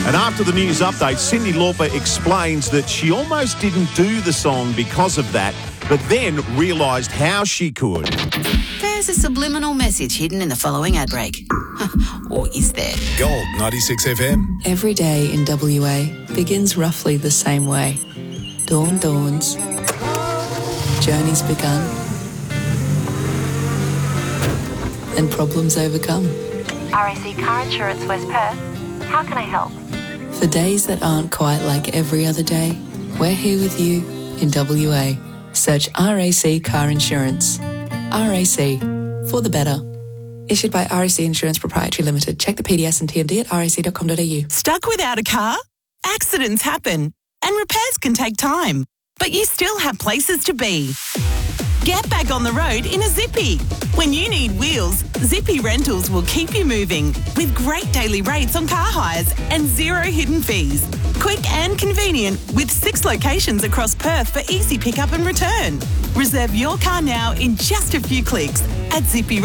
And after the news update, Cyndi Lauper explains that she almost didn't do the song because of that, but then realised how she could. There's a subliminal message hidden in the following ad break. Or is there? Gold 96 FM. Every day in WA begins roughly the same way. Dawn dawns. Journey's begun. And problems overcome. RAC Car Insurance West Perth. How can I help? For days that aren't quite like every other day, we're here with you in WA. Search RAC Car Insurance. RAC, for the better. Issued by RAC Insurance Proprietary Limited. Check the PDS and TMD at rac.com.au. Stuck without a car? Accidents happen and repairs can take time, but you still have places to be. Get back on the road in a Zippy. When you need wheels, Zippy Rentals will keep you moving with great daily rates on car hires and zero hidden fees. Quick and convenient with 6 locations across Perth for easy pickup and return. Reserve your car now in just a few clicks at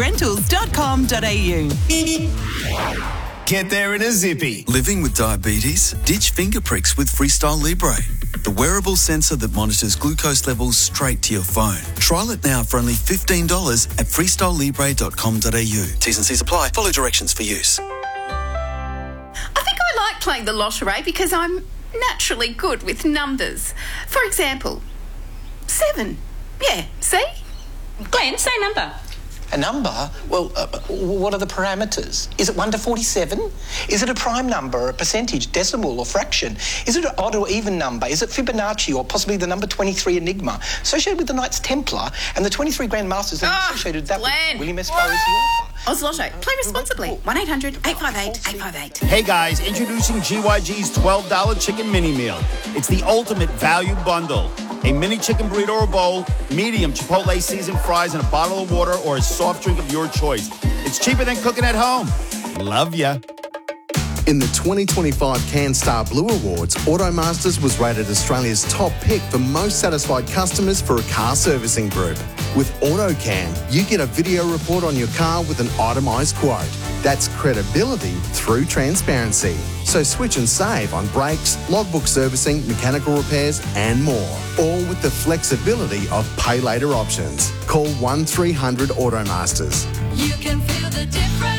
zippyrentals.com.au. Get there in a Zippy. Living with diabetes? Ditch finger pricks with Freestyle Libre, the wearable sensor that monitors glucose levels straight to your phone. Trial it now for only $15 at freestylelibre.com.au. T's and C's apply. Follow directions for use. I think I like playing the lottery because I'm naturally good with numbers. For example, 7. Yeah, see? Glenn, say a number. A number? Well, what are the parameters? Is it 1 to 47? Is it a prime number, a percentage, decimal or fraction? Is it an odd or even number? Is it Fibonacci or possibly the number 23 Enigma? Associated with the Knights Templar and the 23 Grand Masters associated with that Glenn. with William S. Burroughs, the author. Oz Lotto. Play responsibly. 1-800-858-858. Hey guys, introducing GYG's $12 chicken mini meal. It's the ultimate value bundle. A mini chicken burrito or bowl, medium Chipotle seasoned fries, and a bottle of water or a soft drink of your choice. It's cheaper than cooking at home. Love ya. In the 2025 CanStar Blue Awards, Automasters was rated Australia's top pick for most satisfied customers for a car servicing group. With AutoCan, you get a video report on your car with an itemised quote. That's credibility through transparency. So switch and save on brakes, logbook servicing, mechanical repairs and more. All with the flexibility of pay later options. Call 1300 Automasters. You can feel the difference.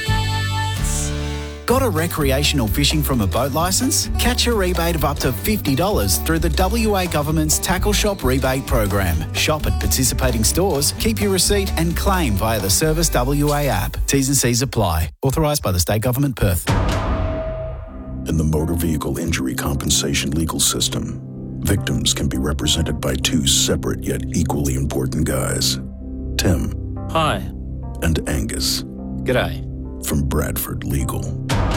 Got a recreational fishing from a boat licence? Catch a rebate of up to $50 through the WA Government's Tackle Shop rebate program. Shop at participating stores, keep your receipt and claim via the Service WA app. T's and C's apply. Authorised by the State Government, Perth. In the motor vehicle injury compensation legal system, victims can be represented by 2 separate yet equally important guys. Tim. Hi. And Angus. G'day. From Bradford Legal.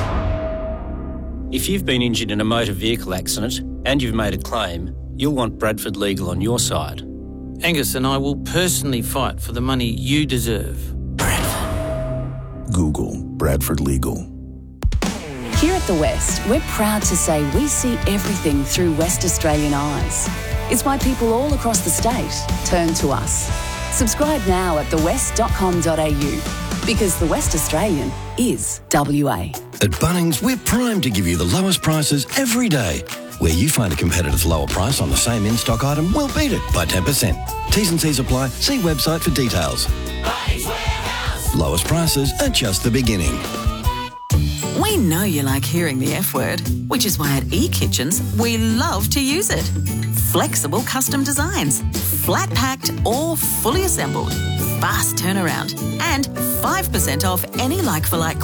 If you've been injured in a motor vehicle accident and you've made a claim, you'll want Bradford Legal on your side. Angus and I will personally fight for the money you deserve. Bradford. Google Bradford Legal. Here at The West, we're proud to say we see everything through West Australian eyes. It's why people all across the state turn to us. Subscribe now at thewest.com.au because The West Australian is WA. At Bunnings, we're primed to give you the lowest prices every day. Where you find a competitor's lower price on the same in-stock item, we'll beat it by 10%. T's and C's apply. See website for details. Lowest prices are just the beginning. We know you like hearing the F word, which is why at eKitchens, we love to use it. Flexible custom designs, flat packed or fully assembled, fast turnaround, and 5% off any like-for-like